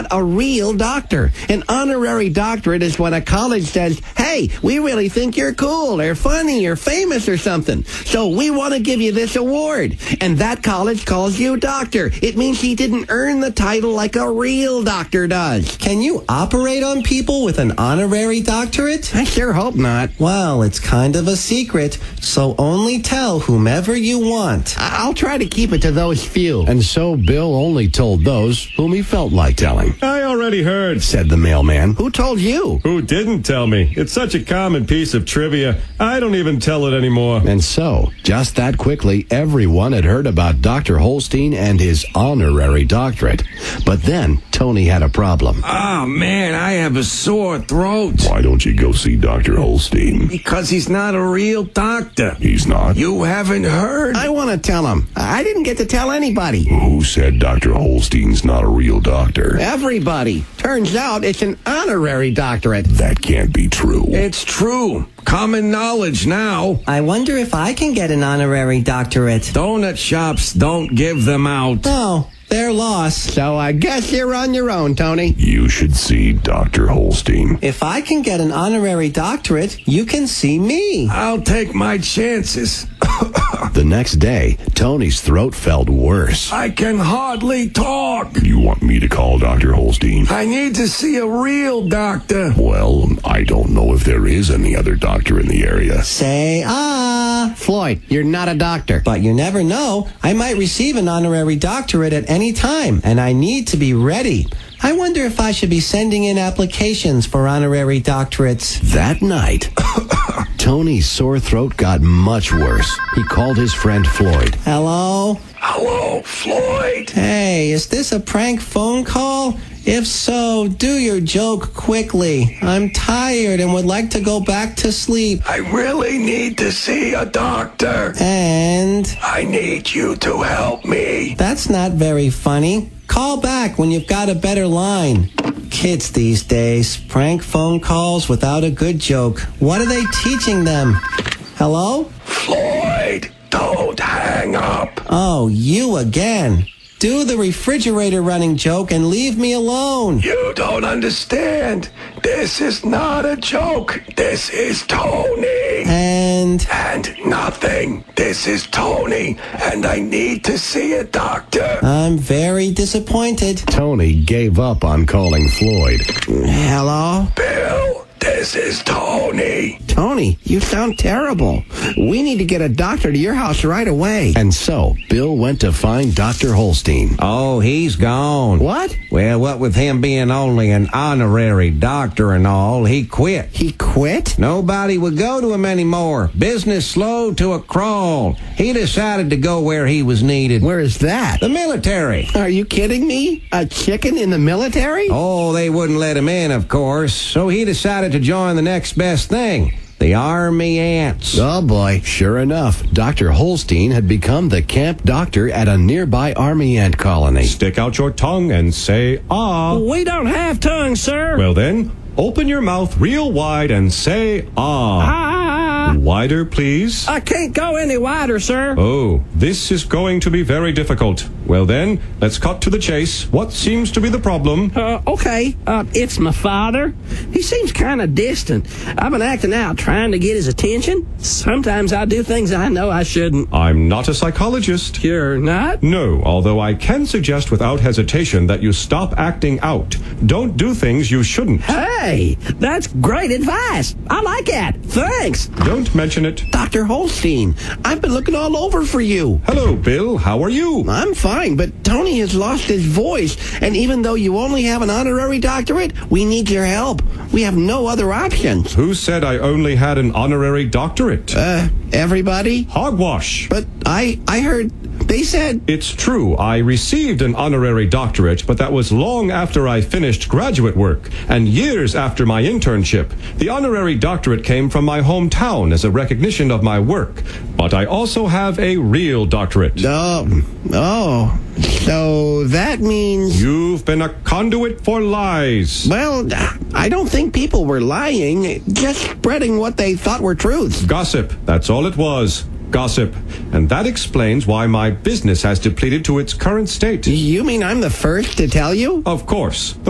not a real doctor. An honorary doctorate is when a college says, hey, we really think you're cool or funny or famous or something, so we want to give you this award. And that college calls you doctor. It means he didn't earn the title like a real doctor does. Can you operate on people with an honorary doctorate? I sure hope not. Well, it's kind of a secret, so only tell whomever you want. I'll try to keep it to those few. And so Bill only told those whom he felt like telling. I already heard, Said the mailman. Who told you? Who didn't tell me? It's such a common piece of trivia, I don't even tell it anymore. And so, just that quickly, everyone had heard about Dr. Holstein and his honorary doctorate. But then, Tony had a problem. Oh, man, I have a sore throat. Why don't you go see Dr. Holstein? Because he's not a real doctor. He's not. You haven't heard? I want to tell him. I didn't get to tell anybody. Who said Dr. Holstein's not a real doctor? Everybody. Turns out it's an honorary doctorate. That can't be true. It's true. Common knowledge now. I wonder if I can get an honorary doctorate. Donut shops don't give them out. No, their loss. So I guess you're on your own, Tony. You should see Dr. Holstein. If I can get an honorary doctorate, you can see me. I'll take my chances. The next day, Tony's throat felt worse. I can hardly talk. You want me to call Dr. Holstein? I need to see a real doctor. Well, I don't know if there is any other doctor in the area. Say ah. Floyd, you're not a doctor. But you never know. I might receive an honorary doctorate at any time, and I need to be ready. I wonder if I should be sending in applications for honorary doctorates. That night, Tony's sore throat got much worse. He called his friend Floyd. Hello? Hello, Floyd. Hey, is this a prank phone call? If so, do your joke quickly. I'm tired and would like to go back to sleep. I really need to see a doctor. And I need you to help me. that's not very funny. Call back when you've got a better line. Kids these days, prank phone calls without a good joke. What are they teaching them? Hello? Floyd, don't hang up. Oh, you again. Do the refrigerator running joke and leave me alone. You don't understand. This is not a joke. This is Tony. And And nothing. This is Tony, and I need to see a doctor. I'm very disappointed. Tony gave up on calling Floyd. Hello? Bill, this is Tony. Tony, you sound terrible. We need to get a doctor to your house right away. And so, Bill went to find Dr. Holstein. Oh, he's gone. What? Well, what with him being only an honorary doctor and all, he quit. He quit? Nobody would go to him anymore. Business slowed to a crawl. He decided to go where he was needed. Where is that? The military. Are you kidding me? A chicken in the military? Oh, they wouldn't let him in, of course, so he decided to join the next best thing, the Army Ants. Oh boy. Sure enough, Dr. Holstein had become the camp doctor at a nearby Army ant colony. Stick out your tongue and say, ah. We don't have tongues, sir. Well then, open your mouth real wide and say, ah. Wider, please. I can't go any wider, sir. Oh, this is going to be very difficult. Well then, let's cut to the chase. What seems to be the problem? Okay. It's my father. He seems kind of distant. I've been acting out, trying to get his attention. Sometimes I do things I know I shouldn't. I'm not a psychologist. You're not? No, although I can suggest without hesitation that you stop acting out. Don't do things you shouldn't. Hey, that's great advice. I like that. Thanks. Don't mention it. Dr. Holstein, I've been looking all over for you. Hello, Bill. How are you? I'm fine, but Tony has lost his voice, and even though you only have an honorary doctorate, we need your help. We have no other options. Who said I only had an honorary doctorate? Everybody? Hogwash. But I heard they said... It's true, I received an honorary doctorate, but that was long after I finished graduate work, and years after my internship. The honorary doctorate came from my hometown as a recognition of my work, but I also have a real doctorate. So that means... You've been a conduit for lies. Well, I don't think people were lying, just spreading what they thought were truths. Gossip, that's all it was. Gossip. And that explains why my business has depleted to its current state. You mean I'm the first to tell you? Of course.